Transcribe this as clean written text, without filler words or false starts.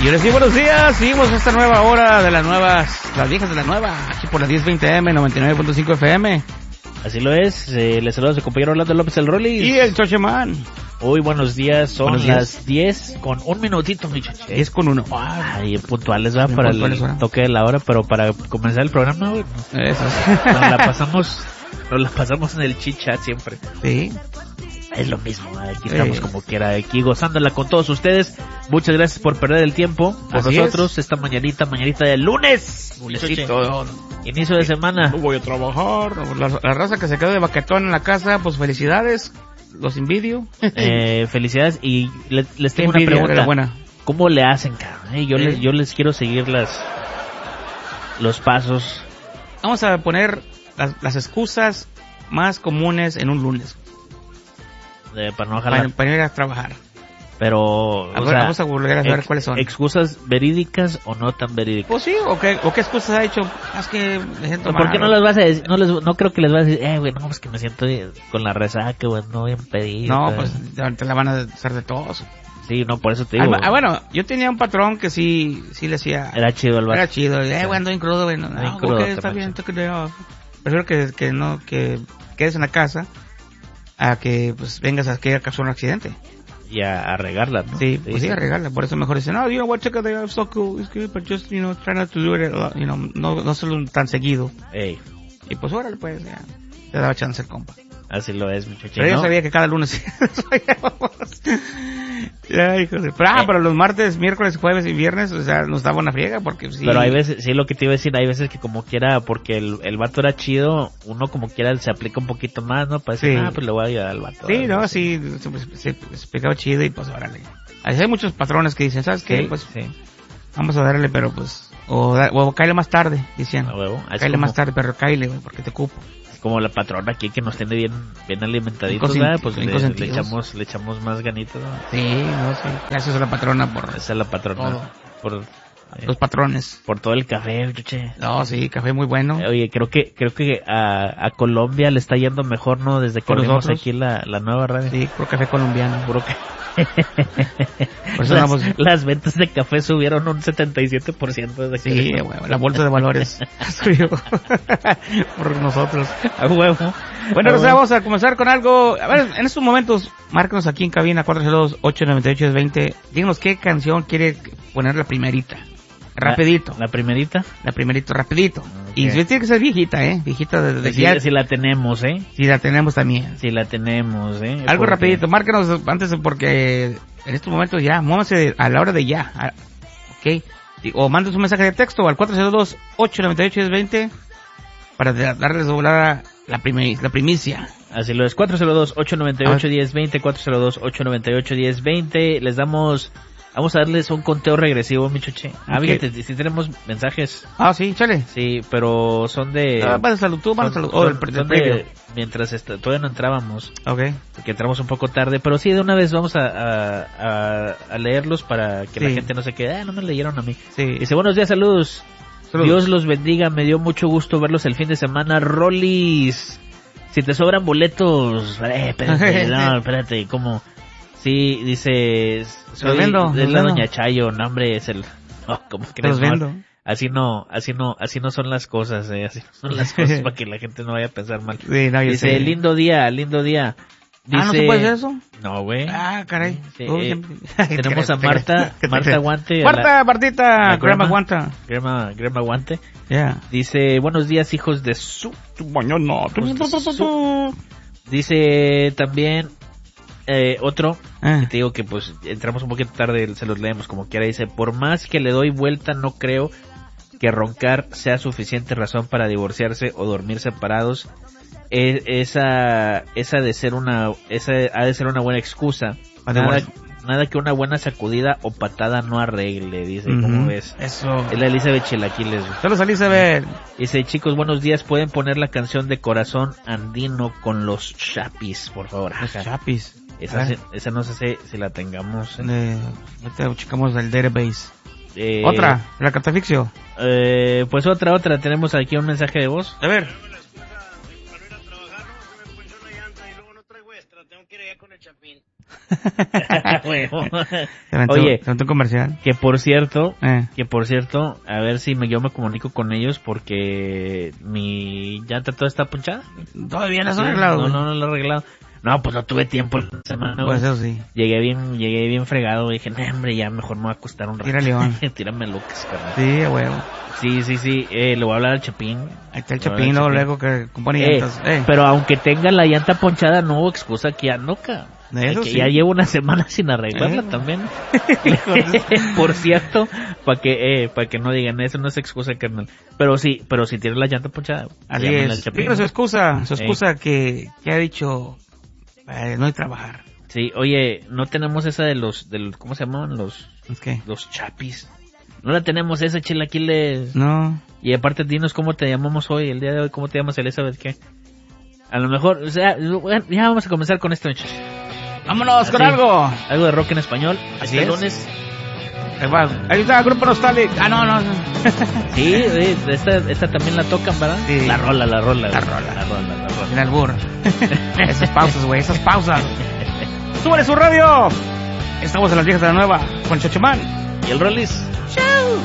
Yo les digo buenos días, seguimos esta nueva hora de las viejas de la nueva, aquí por la 1020M, 99.5 FM. Así lo es, les saludo a su compañero Orlando López el Rolly. Y el Chocheman. Hoy buenos días, son buenos días. las 10 con un minutito, mi choche. 10 con 1. Ay, puntuales, ¿verdad? Para puntuales, el toque de la hora, pero para comenzar el programa, güey. Eso. Nos la pasamos en el chit-chat siempre. Sí. Es lo mismo, aquí estamos como quiera, aquí gozándola con todos ustedes. Muchas gracias por perder el tiempo por Así nosotros, es. esta mañanita del lunes. Lunesito. Inicio de semana. No voy a trabajar. La raza que se quedó de baquetón en la casa, pues felicidades. Los envidio. Felicidades y les tengo una pregunta. Buena. ¿Cómo le hacen, cabrón? Yo les quiero seguir los pasos. Vamos a poner las excusas más comunes en un lunes. Para no jalar. Para ir a trabajar. Pero, vamos a volver a ver cuáles son. ¿Excusas verídicas o no tan verídicas? Pues sí, o qué excusas ha hecho. Es que me siento mal. ¿Por qué no les vas a decir? No creo que les vas a decir, güey, no, pues que me siento con la resaca, güey, no bien pedido. No, pues te la van a hacer de todos. Sí, no, por eso te digo. Bueno, yo tenía un patrón que sí le hacía. Era chido el vato. Era chido. Güey, ando en crudo, güey. No, okay, está bien, te creo. Prefiero que quedes en la casa a que pues vengas a que causar un accidente. Y a regarla, ¿no? Sí, pues sí, a regarla. Por eso mejor dicen, no, what, check it out, so cool, it's good, but just, try not to do it, no solo tan seguido. Ey. Y pues órale, pues, ya, te daba chance el compa. Así lo es, muchacho. Pero yo sabía que cada lunes ya, hijo de... Pero los martes, miércoles, jueves y viernes, o sea, nos daba una friega porque sí. Pero hay veces, sí, lo que te iba a decir, hay veces que como quiera, porque el vato era chido, uno como quiera se aplica un poquito más, ¿no? Para decir, pues le voy a ayudar al vato. Sí, no, sí, se explicaba chido y pues órale. Hay muchos patrones que dicen, ¿sabes qué? Sí, pues sí. Vamos a darle, pero pues, o cáele más tarde, decían. A huevo. Cáele más tarde, pero cáele, güey, porque te cupo. Como la patrona aquí que nos tiene bien alimentaditos, ¿verdad? Pues le echamos más ganitos, ¿no? Sí, no sé. Gracias a la patrona por... Esa es la patrona. Todo. Por los patrones. Por todo el café, chuche. No, sí, café muy bueno. Oye, creo que a Colombia le está yendo mejor, ¿no? Desde que abrimos aquí la nueva radio. Sí, puro café colombiano. Puro café. Por eso las ventas de café subieron un 77% desde que... Sí, huevo, la bolsa de valores subió por nosotros. A huevo. Bueno, pues vamos a comenzar con algo. A ver, en estos momentos, márquenos aquí en cabina 402-898-20. Díganos qué canción quiere poner la primerita. Rapidito. ¿La primerita? La primerita, rapidito. Okay. Y tiene que ser viejita, Viejita de si la tenemos, Si la tenemos también. Si la tenemos, Algo rapidito, márcanos antes porque en estos momentos ya, muévanse a la hora de ya. Ok. O mandes un mensaje de texto al 402-898-1020 para darles doblar la primicia. Así lo es, 402-898-1020, 402-898-1020. Les damos... Vamos a darles un conteo regresivo, mi choche. Fíjate, si tenemos mensajes. Sí, chale. Sí, pero son de... salud. Mientras todavía no entrábamos. Okay. Porque entramos un poco tarde, pero sí, de una vez vamos a leerlos para que la gente no se quede, no me leyeron a mí. Sí. Dice, buenos días, saludos. Dios los bendiga, me dio mucho gusto verlos el fin de semana. Rolis, si te sobran boletos... espérate, ¿cómo...? Sí, dice, soy es la doña Chayo, no hombre, es el... ¿cómo crees? Los vendo. Así no son las cosas, así no son las cosas para que la gente no vaya a pensar mal. Sí, no, dice, sé. lindo día. Dice, ¿no se puede hacer eso? No, güey. Caray. Sí, tenemos a Marta Guante. Martita, Grandma Guanta. Grandma Guante. Yeah. Dice, buenos días, hijos de su... mañana. Dice también... otro, que te digo que pues entramos un poquito tarde, se los leemos como quiera. Dice, por más que le doy vuelta, no creo que roncar sea suficiente razón para divorciarse o dormir separados. Esa ha de ser una buena excusa. Nada que una buena sacudida o patada no arregle, dice. ¿Cómo ves? Eso. Es la Elizabeth Chilaquiles. Saludos, Elizabeth. Dice, chicos, buenos días. ¿Pueden poner la canción de Corazón Andino con los Chapis, por favor? Los Chapis. Esa no sé si la tengamos. Checamos el database. Otra, la catafixio. Pues otra. Tenemos aquí un mensaje de voz. A ver. Tengo que ir allá con el Chapín. Oye, ¿tanto comercial? que por cierto, a ver si yo me comunico con ellos porque mi llanta toda está ponchada. ¿Todavía no has arreglado? No lo he arreglado. No, pues no tuve tiempo la semana. Pues eso sí. Llegué bien fregado. Dije, no, hombre, ya mejor me voy a acostar un rato. Tira León. Tírame Lucas, carnal. Sí, a huevo. Sí. Le voy a hablar al Chapín. Ahí está el Chapín, luego que compone llantas. Pero aunque tenga la llanta ponchada, no hubo excusa aquí a Noca. Eso que sí. ya llevo una semana sin arreglarla también. Por cierto, para que no digan eso, no es excusa, carnal. Pero sí tienes la llanta ponchada. Así es. Pero su excusa que ha dicho no hay trabajar. Sí, oye, no tenemos esa de los ¿cómo se llaman? ¿Qué? Los chapis. No la tenemos esa, chilaquiles. No. Y aparte dinos cómo te llamamos hoy, el día de hoy, cómo te llamas, Elizabeth, ¿qué? A lo mejor, o sea, ya vamos a comenzar con esto, muchachos. Vámonos con algo. Algo de rock en español. Así este es. lunes. Ahí está, Grupo Nostalgic. No. Sí, esta también la tocan, ¿verdad? Sí. La rola. En albur. Esas pausas, güey, esas pausas. ¡Súbale su radio! Estamos en las viejas de la nueva con Chachomán y el Rolis. ¡Chao!